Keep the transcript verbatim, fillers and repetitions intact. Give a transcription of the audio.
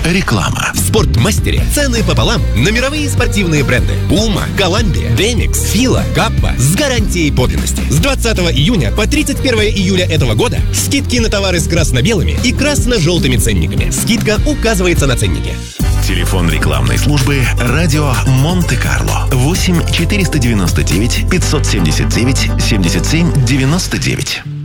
Реклама. В «Спортмастере» цены пополам на мировые спортивные бренды. Puma, Columbia, Demix, Fila, Kappa с гарантией подлинности. С двадцатого июня по тридцать первое июля этого года скидки на товары с красно-белыми и красно-желтыми ценниками. Скидка указывается на ценнике. Телефон рекламной службы «Радио Монте-Карло» восемь четыреста девяносто девять пятьсот семьдесят девять семьдесят семь девяносто девять.